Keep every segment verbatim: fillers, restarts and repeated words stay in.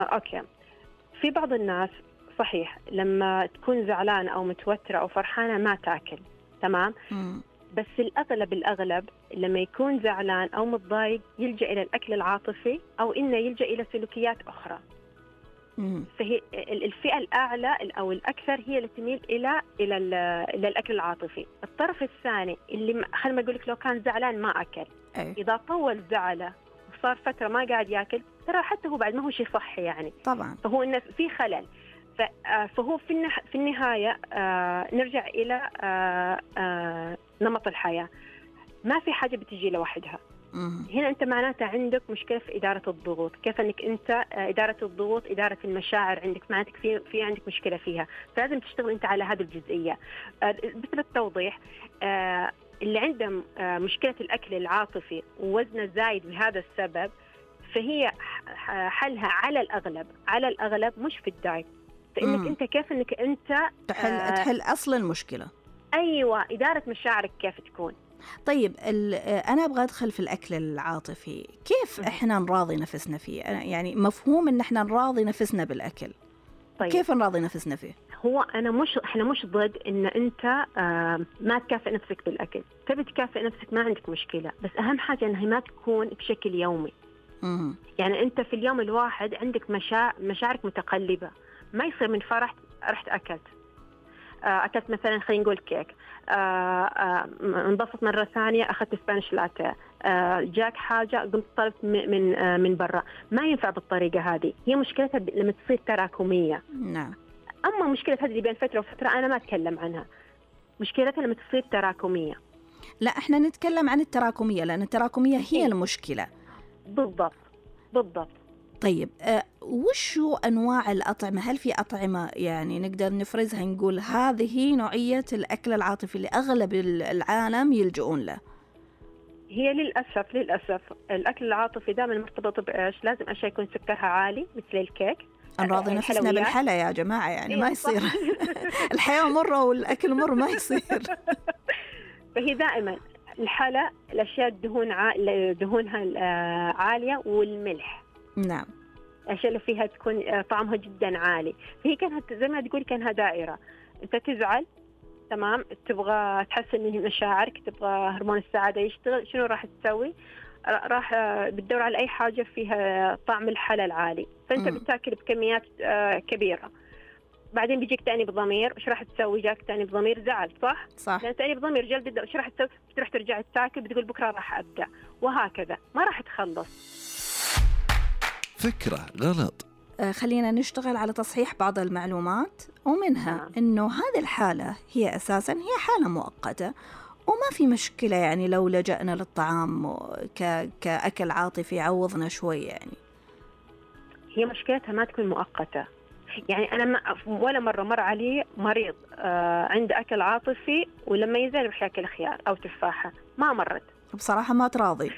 أوكي. في بعض الناس صحيح لما تكون زعلانة أو متوترة أو فرحانة ما تاكل، تمام. مم. بس الأغلب الأغلب لما يكون زعلان أو متضايق يلجأ إلى الأكل العاطفي أو إنه يلجأ إلى سلوكيات أخرى. مم. فهي الفئة الأعلى أو الأكثر هي اللي تميل إلى إلى إلى الأكل العاطفي. الطرف الثاني اللي خلينا أقول لك لو كان زعلان ما أكل، أي. إذا طول زعله وصار فترة ما قاعد يأكل، ترى حتى هو بعد ما هو شيء صحي يعني. طبعا. فهو إنه في خلل. فهو في النح في النهاية آه نرجع إلى آه آه نمط الحياة. ما في حاجة بتجي لوحدها. مم. هنا أنت معناته عندك مشكلة في إدارة الضغوط، كيف أنك أنت آه إدارة الضغوط، إدارة المشاعر عندك، معناتك في في عندك مشكلة فيها، فلازم تشتغل أنت على هذه الجزئية. آه بس للتوضيح، آه اللي عنده آه مشكلة الأكل العاطفي ووزنه زايد بهذا السبب، فهي حلها على الأغلب على الأغلب مش في الدايت، فإنك مم. أنت كيف أنك أنت تحل آه تحل أصل المشكلة. أيوة، إدارة مشاعرك كيف تكون. طيب أنا أبغى أدخل في الأكل العاطفي، كيف إحنا نراضي نفسنا فيه؟ أنا يعني مفهوم إن إحنا نراضي نفسنا بالأكل. طيب. كيف نراضي نفسنا فيه؟ هو أنا مش إحنا مش ضد إن أنت آه ما تكافئ نفسك بالأكل، تبي تكافئ نفسك ما عندك مشكلة، بس أهم حاجة إنها ما تكون بشكل يومي. مم. يعني أنت في اليوم الواحد عندك مشاعر مشاعرك متقلبة، ما يصير من فرح رحت أكلت آه أكلت مثلا خلينا نقول كيك، آه آه انبسط مرة ثانية أخذت سبانيش لاتيه، آه جاك حاجة قمت طلبت من آه من برا. ما ينفع بالطريقة هذه. هي مشكلتها لما تصير تراكمية. نعم. أما مشكلة هذه اللي بين فترة وفترة أنا ما أتكلم عنها. مشكلتها لما تصير تراكمية. لا، إحنا نتكلم عن التراكمية، لأن التراكمية هي المشكلة. بالضبط بالضبط. طيب أه وشو أنواع الأطعمة؟ هل في أطعمة يعني نقدر نفرزها نقول هذه نوعية الأكل العاطفي اللي أغلب العالم يلجؤون له؟ هي للأسف للأسف الأكل العاطفي دائما مرتبط بإيش؟ لازم أشياء يكون سكرها عالي مثل الكيك. نراضي نفسنا بالحلا يا جماعة، يعني ما يصير. الحياة مرة والأكل مر، ما يصير. فهي دائما الحلا، الأشياء الدهون ع... دهونها عالية، والملح. نعم. الأشياء اللي فيها تكون طعمها جدا عالي. فهي كانت زي ما تقول كانها دائرة. أنت تزعل، تمام، تبغى تحسن من مشاعرك، تبغى هرمون السعادة يشتغل، شنو راح تسوي؟ راح بتدور على أي حاجة فيها طعم الحلا العالي، فأنت م. بتاكل بكميات كبيرة. بعدين بيجيك تأنيب ضمير، وش راح تسوي؟ جاك تأنيب ضمير، زعل، صح؟ صح. لأن تأنيب ضمير جلد، وش راح تسوي؟ بتروح ترجع تاكل، بتقول بكرة راح أبدأ، وهكذا ما راح تخلص. فكرة غلط. آه خلينا نشتغل على تصحيح بعض المعلومات، ومنها آه. إنه هذه الحالة هي أساساً هي حالة مؤقتة، وما في مشكلة يعني لو لجأنا للطعام ك... كأكل عاطفي يعوضنا شوي. يعني هي مشكلتها ما تكون مؤقتة. يعني أنا ما ولا مرة مر علي مريض آه عنده أكل عاطفي ولما يزال يروح يأكل خيار أو تفاحة، ما مرت. بصراحة ما تراضي.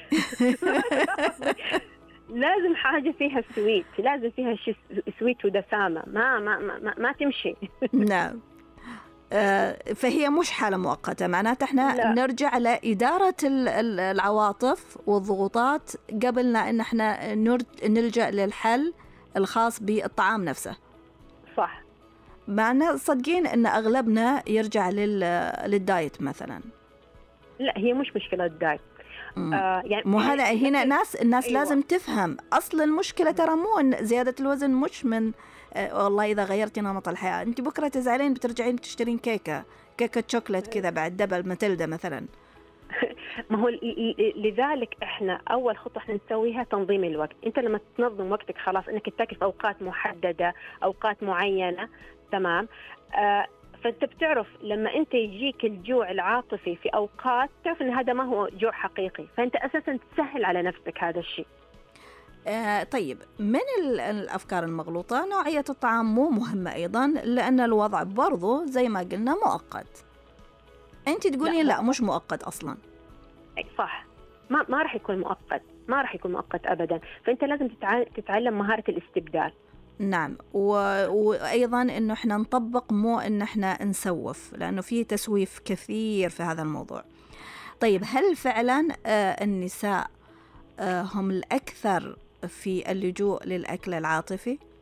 لازم حاجة فيها سويت، لازم فيها شيء سويت ودسامة، ما ما ما, ما تمشي. نعم. فهي مش حالة مؤقتة، معناته احنا لا. نرجع لإدارة العواطف والضغوطات قبلنا ان احنا نلجأ للحل الخاص بالطعام نفسه. صح. معنا صدقين ان اغلبنا يرجع للدايت مثلا. لا، هي مش مشكلة الدايت. آه يعني مو هذا هنا ناس الناس أيوة. لازم تفهم أصل المشكلة ترى مو إن زيادة الوزن، مش من آه والله إذا غيرتي نمط الحياة أنت بكرة تزعلين بترجعين بتشترين كيكة كيكة شوكولات كذا بعد دبل ماتيلدا مثلا. ما هو لذلك إحنا أول خطوة إحنا نسويها تنظيم الوقت. أنت لما تنظم وقتك خلاص إنك تاكل في أوقات محددة، أوقات معينة، تمام. آه فأنت بتعرف لما أنت يجيك الجوع العاطفي في أوقات تعرف أن هذا ما هو جوع حقيقي، فأنت أساساً تسهل على نفسك هذا الشيء. آه طيب، من الأفكار المغلوطة نوعية الطعام مو مهمة أيضاً، لأن الوضع برضو زي ما قلنا مؤقت. أنت تقولين لا, لا مش مؤقت أصلاً. صح، ما ما راح يكون مؤقت، ما راح يكون مؤقت أبداً. فأنت لازم تتعلم مهارة الاستبدال. نعم، وأيضاً إنه إحنا نطبق مو إن إحنا نسوف، لأنه فيه تسويف كثير في هذا الموضوع. طيب، هل فعلاً آه النساء آه هم الأكثر في اللجوء للأكل العاطفي؟